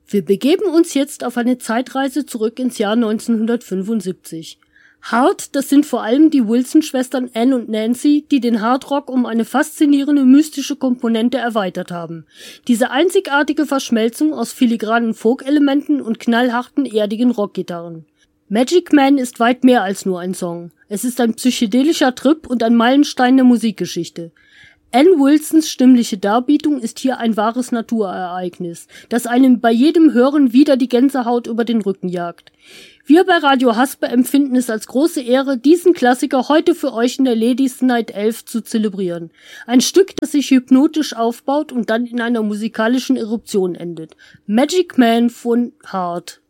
Wir begeben uns jetzt auf eine Zeitreise zurück ins Jahr 1975. Hard, das sind vor allem die Wilson-Schwestern Ann und Nancy, die den Hardrock um eine faszinierende mystische Komponente erweitert haben. Diese einzigartige Verschmelzung aus filigranen Folk-Elementen und knallharten, erdigen Rockgitarren. Magic Man ist weit mehr als nur ein Song. Es ist ein psychedelischer Trip und ein Meilenstein der Musikgeschichte. Ann Wilsons stimmliche Darbietung ist hier ein wahres Naturereignis, das einem bei jedem Hören wieder die Gänsehaut über den Rücken jagt. Wir bei Radio Haspe empfinden es als große Ehre, diesen Klassiker heute für euch in der Ladies Night 11 zu zelebrieren. Ein Stück, das sich hypnotisch aufbaut und dann in einer musikalischen Eruption endet. Magic Man von Hard.